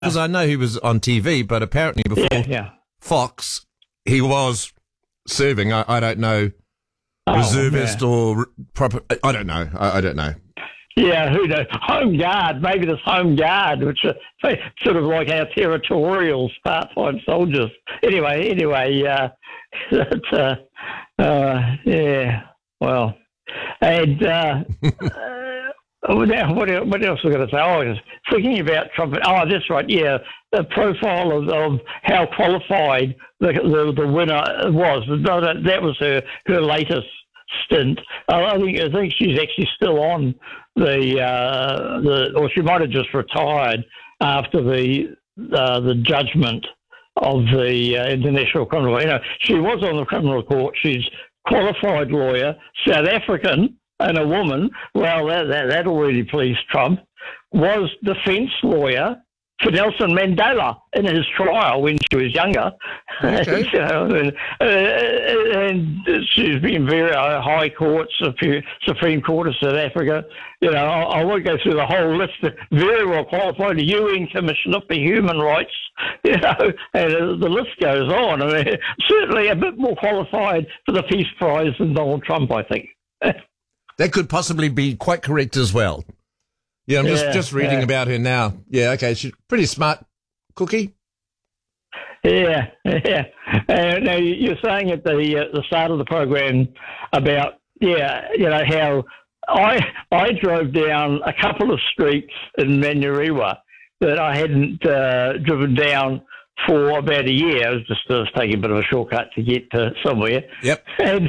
Because I know he was on TV, but apparently before Fox, he was serving, I don't know, reservist or proper, I don't know. I don't know. Yeah, who knows? Home Guard, maybe this Home Guard, which are sort of like our territorials, part-time soldiers. Anyway, well, and what else was I going to say? I was thinking about Trump. Oh, that's right. Yeah, the profile of how qualified the winner was. That was her latest stint. I think she's actually still on or she might have just retired after the judgment of the International Criminal Court. You know, she was on the criminal court. She's qualified lawyer, South African, and a woman. Well, that'll really please Trump. Was defence lawyer for Nelson Mandela in his trial when she was younger. Okay. And she's been very High Court, Supreme Court of South Africa. You know, I won't go through the whole list. Very well qualified, a UN Commissioner for Human Rights. You know, and the list goes on. I mean, certainly a bit more qualified for the Peace Prize than Donald Trump, I think. That could possibly be quite correct as well. Yeah, I'm just reading about her now. Yeah, okay, she's pretty smart cookie. Yeah. Now you're saying at the start of the program about how I drove down a couple of streets in Manurewa that I hadn't driven down for about a year. I was taking a bit of a shortcut to get to somewhere. Yep. And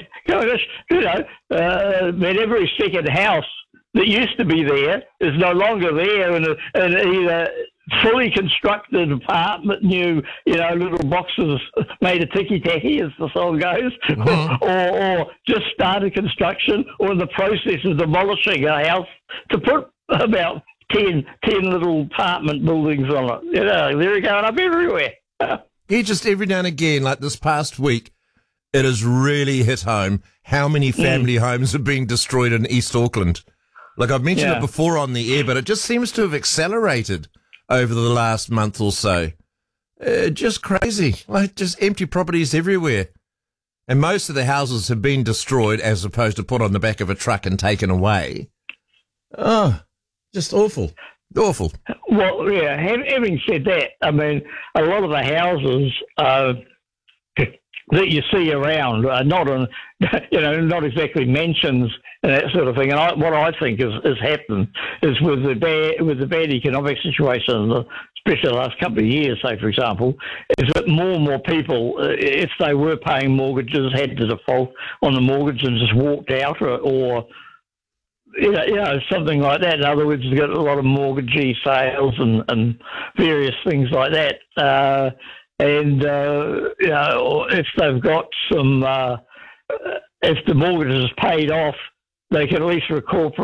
about every second house that used to be there is no longer there, and either fully constructed apartment, new, little boxes made of ticky-tacky, as the song goes, or just started construction, or in the process of demolishing a house to put about 10 little apartment buildings on it. They're going up everywhere. Just every now and again, like this past week, it has really hit home how many family homes are being destroyed in East Auckland. Like I've mentioned it before on the air, but it just seems to have accelerated over the last month or so. Just crazy. Like just empty properties everywhere. And most of the houses have been destroyed as opposed to put on the back of a truck and taken away. Oh, just awful. Awful. Well, yeah, having said that, I mean, a lot of the houses that you see around are not exactly mansions and that sort of thing. And what I think has happened is with the bad economic situation, especially the last couple of years, say for example, is that more and more people, if they were paying mortgages, had to default on the mortgage and just walked out, or something like that. In other words, you've got a lot of mortgagee sales and various things like that. If they've got some, if the mortgage is paid off, they can at least recoup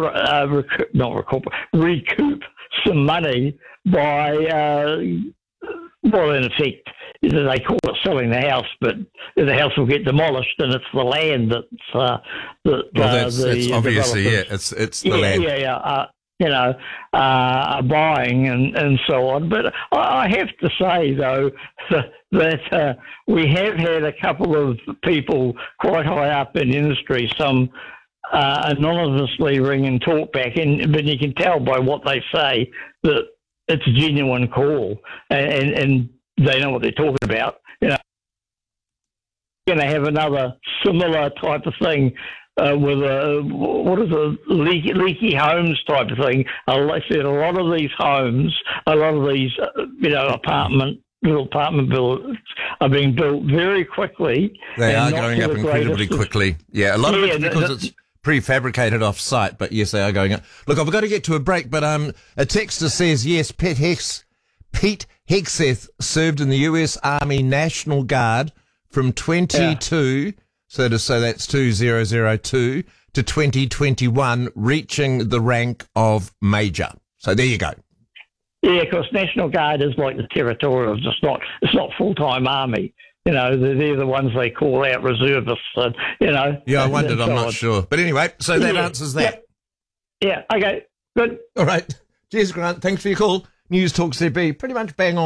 some money by, in effect, they call it selling the house, but the house will get demolished, and it's the land that's obviously it's the land. Buying and so on. But I have to say, though, that we have had a couple of people quite high up in industry, some anonymously ring and talk back, but you can tell by what they say that it's a genuine call, and they know what they're talking about. Going to have another similar type of thing with leaky homes type of thing. I said a lot of these homes, a lot of these little apartment buildings are being built very quickly. They are going up incredibly quickly. Yeah, a lot of it's because it's prefabricated off site, but yes, they are going up. Look, I've got to get to a break, but a texter says yes, Pete Hegseth served in the US Army National Guard from 22, so that's 2002 to 2021, reaching the rank of major. So there you go. Yeah, because National Guard is like the territorials. It's not full-time army. They're the ones they call out reservists. And, Yeah, I wondered. I'm not sure. But anyway, so that answers that. Yeah. Okay. Good. All right. Cheers, Grant. Thanks for your call. News Talk ZB, pretty much bang on.